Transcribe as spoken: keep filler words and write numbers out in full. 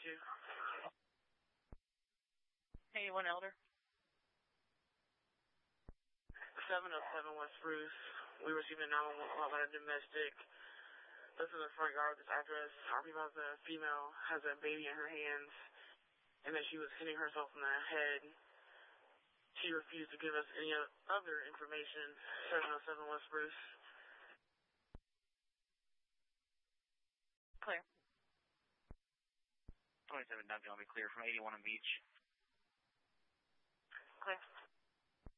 two. eighty-one Elder. seven oh seven West Spruce. We received a nine one one call about a domestic. This is the front yard of this address. Our people has a female, has a baby in her hands, and that she was hitting herself in the head. She refused to give us any other information. seven oh seven West Spruce. Clear. twenty-seven Duncan will be clear from eighty-one on Beach. Clear.